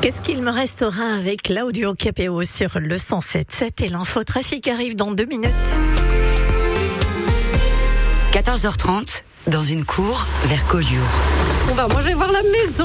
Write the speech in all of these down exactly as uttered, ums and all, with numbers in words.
Qu'est-ce qu'il me restera avec l'audio K P O sur le cent sept sept et l'infotrafic arrive dans deux minutes. quatorze heures trente, dans une cour vers Collioure. Bon bah moi je vais voir la maison.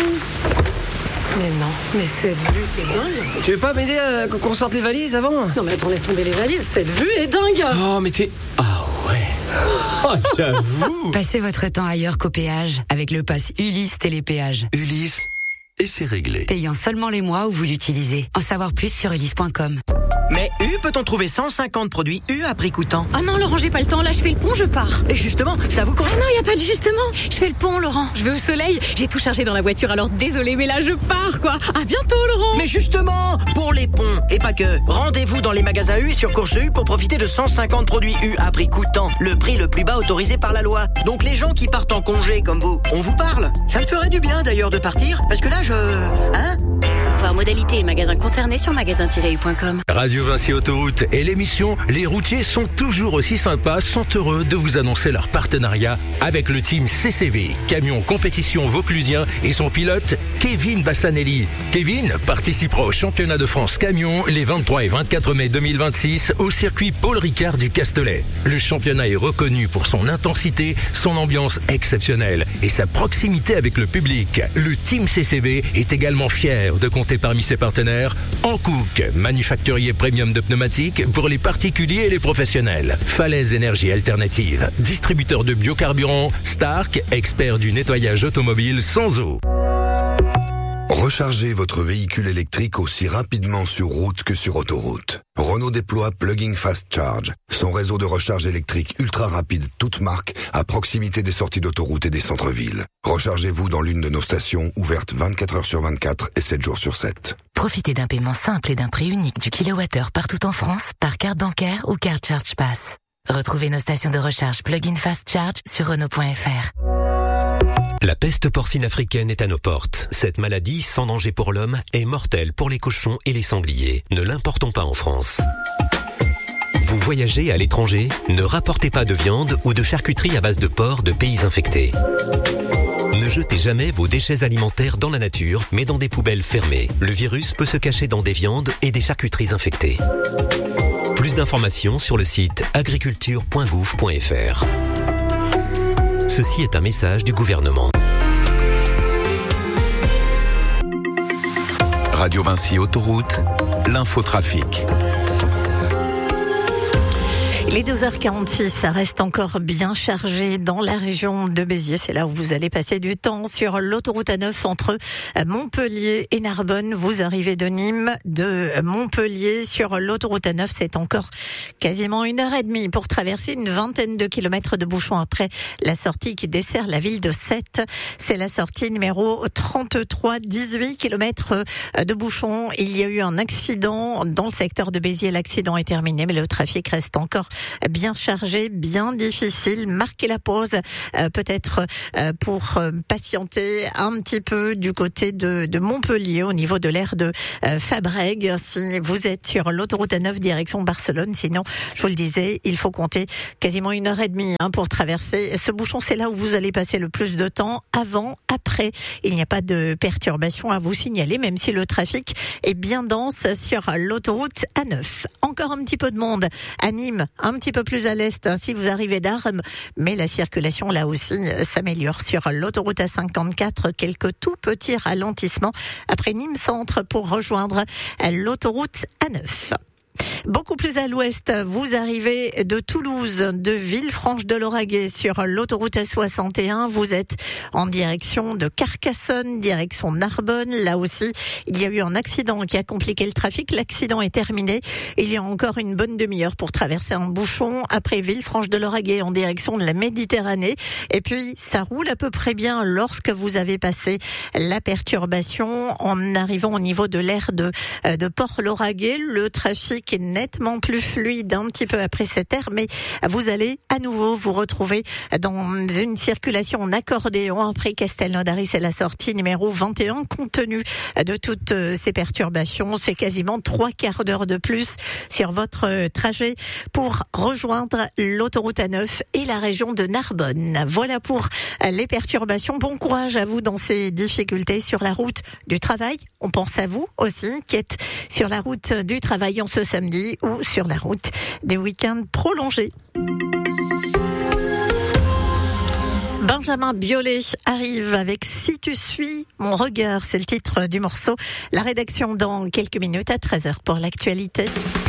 Mais non, mais cette vue est dingue. Tu veux pas m'aider à qu'on sorte les valises avant? Non mais attends, laisse tomber les valises, cette vue est dingue. Oh mais t'es... Ah ouais. Oh j'avoue. Passez votre temps ailleurs qu'au péage avec le pass Ulysse Télépéage. Ulysse, et c'est réglé. Payant seulement les mois où vous l'utilisez. En savoir plus sur ulysse point com. Mais U, peut-on trouver cent cinquante produits U à prix coûtant? Ah non Laurent, j'ai pas le temps, là je fais le pont, je pars. Et justement, ça vous Ah concerne? non, y a pas de justement. Je fais le pont Laurent, je vais au soleil. J'ai tout chargé dans la voiture, alors désolé mais là je pars quoi. À bientôt Laurent. Mais justement, pour les ponts, et pas que, rendez-vous dans les magasins U et sur Course U pour profiter de cent cinquante produits U à prix coûtant. Le prix le plus bas autorisé par la loi. Donc les gens qui partent en congé comme vous, on vous parle. Ça me ferait du bien d'ailleurs de partir, parce que là je... Hein? Voir modalité et magasins concernés sur magasin tiret u point com. Radio Vinci Autoroute et l'émission Les routiers sont toujours aussi sympas, sont heureux de vous annoncer leur partenariat avec le team C C V, camion compétition vauclusien et son pilote Kevin Bassanelli. Kevin participera au championnat de France camion les vingt-trois et vingt-quatre mai deux mille vingt-six au circuit Paul Ricard du Castellet. Le championnat est reconnu pour son intensité, son ambiance exceptionnelle et sa proximité avec le public. Le team C C V est également fier de compter parmi ses partenaires Hankook, manufacturier premium de pneumatiques pour les particuliers et les professionnels. Falaise Énergie Alternative, distributeur de biocarburants. Stark, expert du nettoyage automobile sans eau. Rechargez votre véhicule électrique aussi rapidement sur route que sur autoroute. Renault déploie Plug-in Fast Charge, son réseau de recharge électrique ultra rapide toute marque à proximité des sorties d'autoroute et des centres-villes. Rechargez-vous dans l'une de nos stations ouvertes vingt-quatre heures sur vingt-quatre et sept jours sur sept. Profitez d'un paiement simple et d'un prix unique du kilowattheure partout en France par carte bancaire ou carte Charge Pass. Retrouvez nos stations de recharge Plug-in Fast Charge sur Renault point F R. La peste porcine africaine est à nos portes. Cette maladie, sans danger pour l'homme, est mortelle pour les cochons et les sangliers. Ne l'importons pas en France. Vous voyagez à l'étranger? Ne rapportez pas de viande ou de charcuterie à base de porc de pays infectés. Ne jetez jamais vos déchets alimentaires dans la nature, mais dans des poubelles fermées. Le virus peut se cacher dans des viandes et des charcuteries infectées. Plus d'informations sur le site agriculture point gouv point f r. Ceci est un message du gouvernement. Radio Vinci Autoroute, l'infotrafic. Il est douze heures quarante-six, ça reste encore bien chargé dans la région de Béziers. C'est là où vous allez passer du temps sur l'autoroute A neuf entre Montpellier et Narbonne. Vous arrivez de Nîmes, de Montpellier sur l'autoroute A neuf. C'est encore quasiment une heure et demie pour traverser une vingtaine de kilomètres de bouchons après la sortie qui dessert la ville de Sète. C'est la sortie numéro trente-trois, dix-huit kilomètres de bouchons. Il y a eu un accident dans le secteur de Béziers. L'accident est terminé, mais le trafic reste encore bien chargé, bien difficile. Marquez la pause, euh, peut-être euh, pour euh, patienter un petit peu du côté de, de Montpellier, au niveau de l'aire de euh, Fabrègues, si vous êtes sur l'autoroute A neuf direction Barcelone. Sinon, je vous le disais, il faut compter quasiment une heure et demie hein, pour traverser ce bouchon. C'est là où vous allez passer le plus de temps, avant, après. Il n'y a pas de perturbation à vous signaler, même si le trafic est bien dense sur l'autoroute A neuf. Encore un petit peu de monde à Nîmes, un petit peu plus à l'est, hein, si vous arrivez d'Armes, mais la circulation là aussi s'améliore sur l'autoroute A cinquante-quatre. Quelques tout petits ralentissements après Nîmes Centre pour rejoindre l'autoroute A neuf. Beaucoup plus à l'ouest, vous arrivez de Toulouse, de Villefranche-de-Lauragais sur l'autoroute A soixante et un. Vous êtes en direction de Carcassonne, direction Narbonne. Là aussi, il y a eu un accident qui a compliqué le trafic. L'accident est terminé. Il y a encore une bonne demi-heure pour traverser un bouchon après Villefranche-de-Lauragais en direction de la Méditerranée. Et puis, ça roule à peu près bien lorsque vous avez passé la perturbation en arrivant au niveau de l'aire de, de Port-Lauragais. Le trafic n'est nettement plus fluide un petit peu après cette heure, mais vous allez à nouveau vous retrouver dans une circulation en accordéon après Castelnaudary. C'est la sortie numéro vingt et un. Compte tenu de toutes ces perturbations, c'est quasiment trois quarts d'heure de plus sur votre trajet pour rejoindre l'autoroute A neuf et la région de Narbonne. Voilà pour les perturbations. Bon courage à vous dans ces difficultés sur la route du travail. On pense à vous aussi qui êtes sur la route du travail en ce samedi ou sur la route des week-ends prolongés. Benjamin Biolay arrive avec Si tu suis mon regard, c'est le titre du morceau. La rédaction dans quelques minutes à treize heures pour l'actualité.